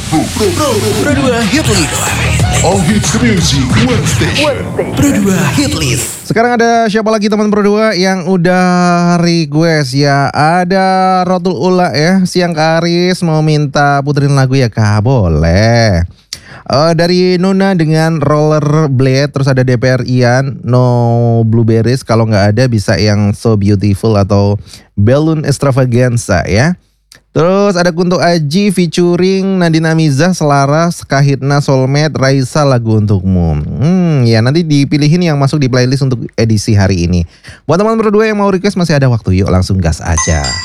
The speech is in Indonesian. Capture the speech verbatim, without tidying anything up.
Pro, Pro, Pro, Pro dua Hit List. All hits music, one station. Pro dua Hit List. Sekarang ada siapa lagi teman Pro dua yang udah request ya? Ada Rotul Ula ya, Siang Karis mau minta puterin lagu ya kak? Boleh. Uh, dari Nona dengan Roller Blade, terus ada D P R Ian, No Blueberries, kalau nggak ada bisa yang So Beautiful atau Balloon Extravaganza ya. Terus ada Kunto Aji featuring Nadine Amizah, Selaras, Kahitna, Soulmate, Raisa, Lagu Untukmu. Hmm, ya nanti dipilihin yang masuk di playlist untuk edisi hari ini. Buat teman berdua yang mau request masih ada waktu, yuk langsung gas aja.